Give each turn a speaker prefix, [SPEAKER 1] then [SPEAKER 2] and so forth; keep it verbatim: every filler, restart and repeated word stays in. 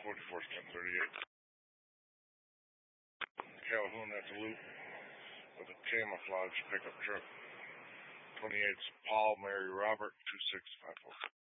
[SPEAKER 1] forty-four's ten thirty-eight. Calhoun at the loop with a camouflage pickup truck. twenty-eight's Paul Mary Robert two six five four.